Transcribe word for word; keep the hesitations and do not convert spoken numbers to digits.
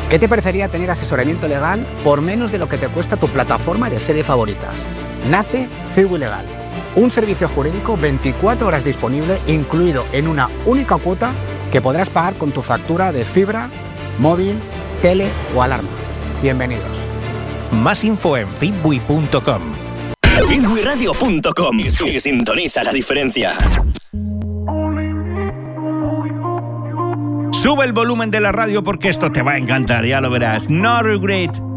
¿Qué te parecería tener asesoramiento legal por menos de lo que te cuesta tu plataforma de series favoritas? Nace Cibu Legal, un servicio jurídico veinticuatro horas disponible, incluido en una única cuota que podrás pagar con tu factura de fibra, móvil, tele o alarma. Bienvenidos. Más info en fitbui punto com. fitbui radio punto com y sintoniza la diferencia. Sube el volumen de la radio porque esto te va a encantar, ya lo verás. No Regret.